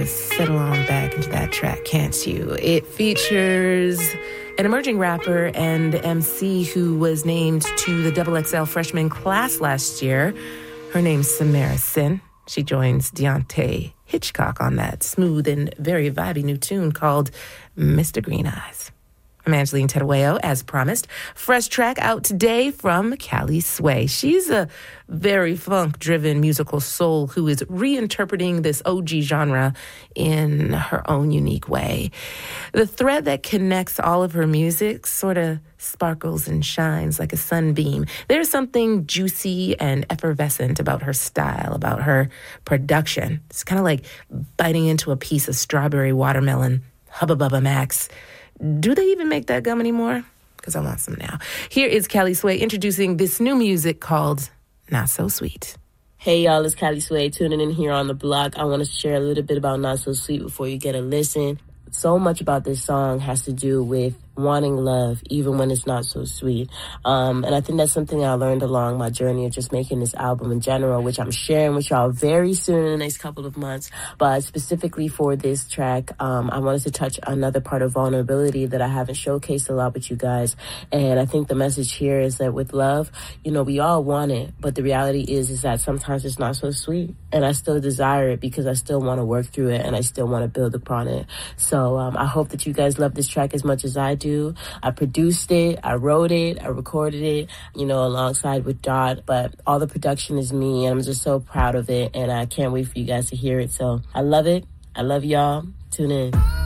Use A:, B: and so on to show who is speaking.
A: Settle on back into that track, can't you? It features an emerging rapper and MC who was named to the XXL freshman class last year. Her name's Samara Sin. She joins Deontay Hitchcock on that smooth and very vibey new tune called Mr. Green Eyes. I'm Angeline Terueo, as promised. Fresh track out today from Cali Sway. She's a very funk-driven musical soul who is reinterpreting this OG genre in her own unique way. The thread that connects all of her music sort of sparkles and shines like a sunbeam. There's something juicy and effervescent about her style, about her production. It's kind of like biting into a piece of strawberry watermelon. Hubba Bubba Max. Do they even make that gum anymore? Because I want some now. Here is Cali Sway introducing this new music called Not So Sweet.
B: Hey, y'all, it's Cali Sway tuning in here on the block. I want to share a little bit about Not So Sweet before you get a listen. So much about this song has to do with wanting love, even when it's not so sweet. And I think that's something I learned along my journey of just making this album in general, which I'm sharing with y'all very soon in the next couple of months. But specifically for this track, I wanted to touch another part of vulnerability that I haven't showcased a lot with you guys. And I think the message here is that with love, you know, we all want it, but the reality is that sometimes it's not so sweet. And I still desire it because I still want to work through it and I still want to build upon it. So I hope that you guys love this track as much as I do. I produced it, I wrote it, I recorded it, you know, alongside with Dot, but all the production is me, and I'm just so proud of it, and I can't wait for you guys to hear it. So I love it. I love y'all. Tune in.